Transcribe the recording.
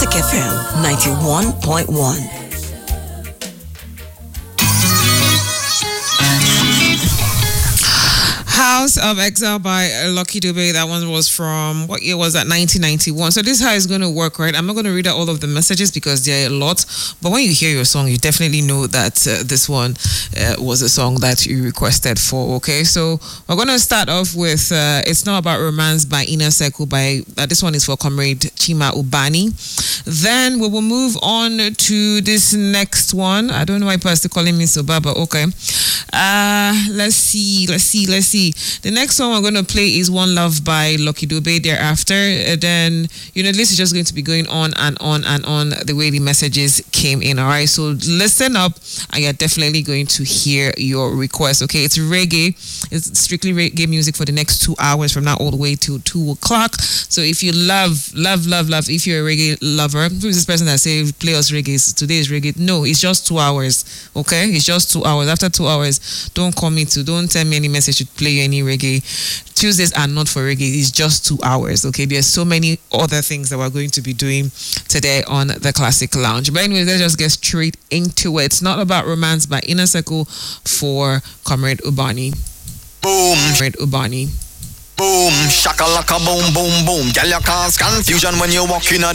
Classic FM 91.1. House of Exile by Lucky Dube. That one was from, what year was that? 1991. So this is how it's going to work, right? I'm not going to read out all of the messages because there are a lot. But when you hear your song, you definitely know that this one was a song that you requested for, okay? So we're going to start off with It's Not About Romance by Inner Circle. This one is for Comrade Chima Ubani. Then we will move on to this next one. I don't know why people are still calling me Soba, but okay. Let's see. The next one we're going to play is One Love by Lucky Dube. Thereafter, then, the list is just going to be going on and on and on the way the messages came in, all right? So listen up, and you're definitely going to hear your request, okay? It's reggae. It's strictly reggae music for the next 2 hours from now all the way till 2 o'clock. So if you love, if you're a reggae lover, who's this person that say play us reggae, today is reggae? No, it's just 2 hours, okay? It's just 2 hours. After 2 hours, don't tell me any message to play you any reggae. Tuesdays are not for reggae. It's just 2 hours, okay? There's so many other things that we're going to be doing today on the Classic Lounge. But anyways, let's just get straight into it. It's Not About Romance by Inner Circle for Comrade Ubani. Boom. Comrade Ubani. Boom, shakalaka boom, boom, boom. Girl, you cause confusion when you walk in a